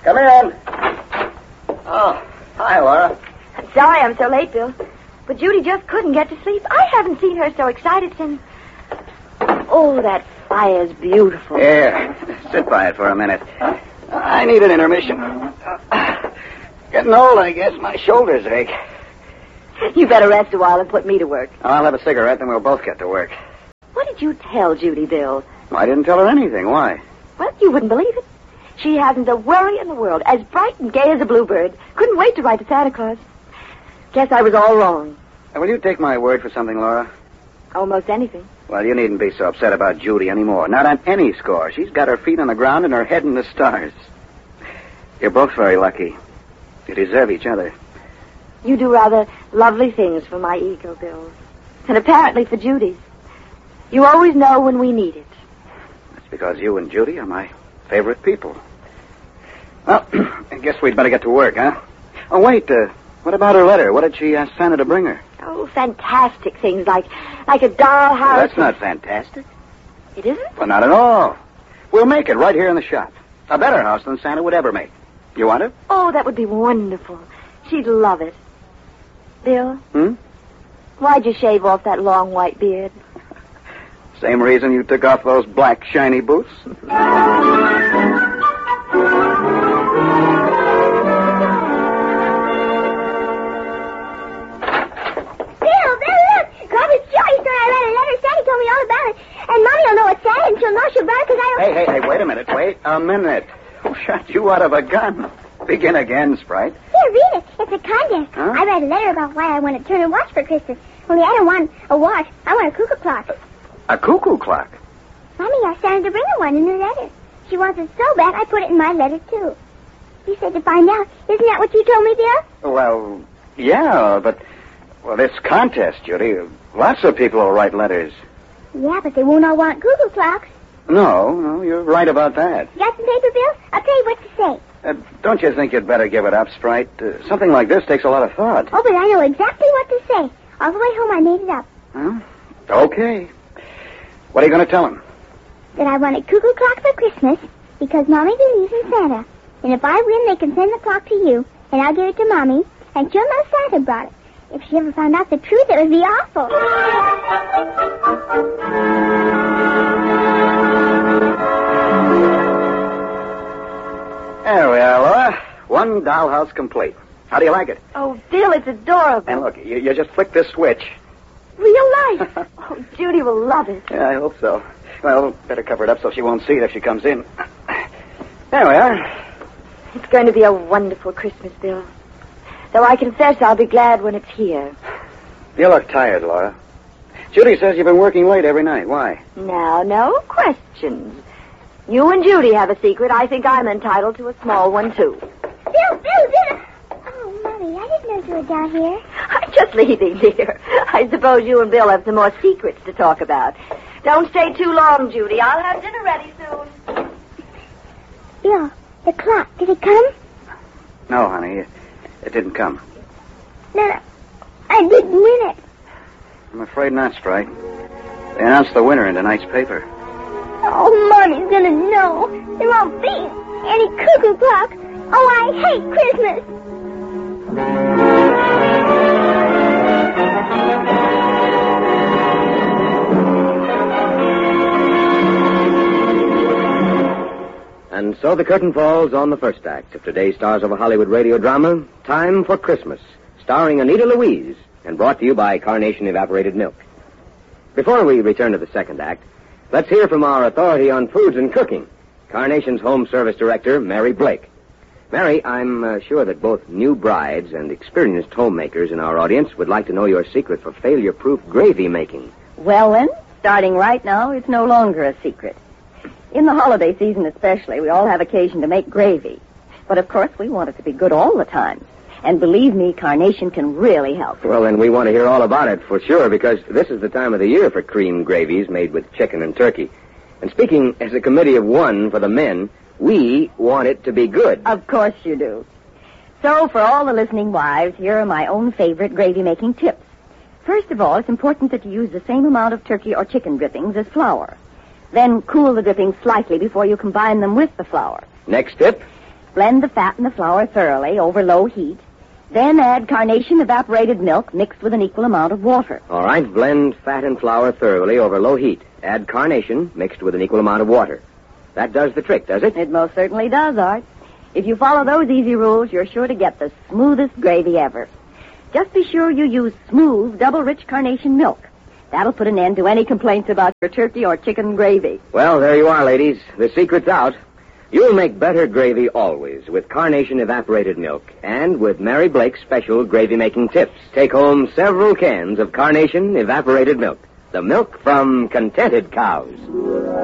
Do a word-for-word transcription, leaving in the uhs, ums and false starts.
Come in. Oh, hi, Laura. Sorry I'm so late, Bill. But Judy just couldn't get to sleep. I haven't seen her so excited since... Oh, that fire's beautiful. Here, sit by it for a minute. I need an intermission. Getting old, I guess. My shoulders ache. You better rest a while and put me to work. I'll have a cigarette, then we'll both get to work. What did you tell Judy, Bill? I didn't tell her anything. Why? Well, you wouldn't believe it. She hasn't a worry in the world. As bright and gay as a bluebird. Couldn't wait to write to Santa Claus. Guess I was all wrong. Now, will you take my word for something, Laura? Almost anything. Well, you needn't be so upset about Judy anymore. Not on any score. She's got her feet on the ground and her head in the stars. You're both very lucky. You deserve each other. You do rather lovely things for my ego, Bill. And apparently for Judy's. You always know when we need it. That's because you and Judy are my favorite people. Well, I guess we'd better get to work, huh? Oh, wait, uh, what about her letter? What did she ask Santa to bring her? Oh, fantastic things like like a dollhouse. Well, that's not fantastic. It isn't? Well, not at all. We'll make it right here in the shop. A better house than Santa would ever make. You want it? Oh, that would be wonderful. She'd love it. Bill? Hmm? Why'd you shave off that long white beard? Same reason you took off those black shiny boots? Bill, Bill, look! Robert's Joey said I read a letter. Sandy told me all about it. And Mommy will know it's sad, and she'll know she'll run because I don't... Hey, hey, hey, wait a minute. Wait a minute. Who shot you out of a gun? Begin again, Sprite. Here, read it. It's a contest. Huh? I read a letter about why I want a Turner watch for Christmas. Only I don't want a watch. I want a cuckoo clock. A cuckoo clock? Mommy asked Santa to bring her one in her letter. She wants it so bad, I put it in my letter, too. You said to find out. Isn't that what you told me, Bill? Well, yeah, but... Well, this contest, Judy, lots of people will write letters. Yeah, but they won't all want cuckoo clocks. No, no, you're right about that. You got some paper, Bill? I'll tell you what to say. Uh, don't you think you'd better give it up, Sprite? Uh, something like this takes a lot of thought. Oh, but I know exactly what to say. All the way home, I made it up. Huh? Okay. What are you going to tell him? That I want a cuckoo clock for Christmas because Mommy believes in Santa. And if I win, they can send the clock to you, and I'll give it to Mommy, and she'll know Santa brought it. If she ever found out the truth, it would be awful. There we are, Laura. One dollhouse complete. How do you like it? Oh, Bill, it's adorable. And look, you, you just flick this switch. Real life. Oh, Judy will love it. Yeah, I hope so. Well, better cover it up so she won't see it if she comes in. There we are. It's going to be a wonderful Christmas, Bill. Though I confess I'll be glad when it's here. You look tired, Laura. Judy says you've been working late every night. Why? Now, no questions. You and Judy have a secret. I think I'm entitled to a small one, too. Bill, Bill, Bill. Oh, Mommy, I didn't know you were down here. I'm just leaving, dear. I suppose you and Bill have some more secrets to talk about. Don't stay too long, Judy. I'll have dinner ready soon. Bill, the clock, did it come? No, honey, it, it didn't come. No, no, I didn't win it. I'm afraid not, Sprite. They announced the winner in tonight's paper. Oh, Mommy's gonna know. There won't be any cuckoo clock. Oh, I hate Christmas. And so the curtain falls on the first act of today's Stars of a Hollywood radio drama, Time for Christmas, starring Anita Louise, and brought to you by Carnation Evaporated Milk. Before we return to the second act, let's hear from our authority on foods and cooking, Carnation's Home Service Director, Mary Blake. Mary, I'm uh, sure that both new brides and experienced homemakers in our audience would like to know your secret for failure-proof gravy making. Well, then, starting right now, it's no longer a secret. In the holiday season especially, we all have occasion to make gravy. But, of course, we want it to be good all the time. And believe me, Carnation can really help. Well, then we want to hear all about it for sure, because this is the time of the year for cream gravies made with chicken and turkey. And speaking as a committee of one for the men, we want it to be good. Of course you do. So, for all the listening wives, here are my own favorite gravy-making tips. First of all, it's important that you use the same amount of turkey or chicken drippings as flour. Then cool the drippings slightly before you combine them with the flour. Next tip? Blend the fat and the flour thoroughly over low heat. Then add carnation evaporated milk mixed with an equal amount of water. All right, blend fat and flour thoroughly over low heat. Add carnation mixed with an equal amount of water. That does the trick, does it? It most certainly does, Art. If you follow those easy rules, you're sure to get the smoothest gravy ever. Just be sure you use smooth, double-rich carnation milk. That'll put an end to any complaints about your turkey or chicken gravy. Well, there you are, ladies. The secret's out. You'll make better gravy always with carnation evaporated milk and with Mary Blake's special gravy-making tips. Take home several cans of carnation evaporated milk. The milk from contented cows.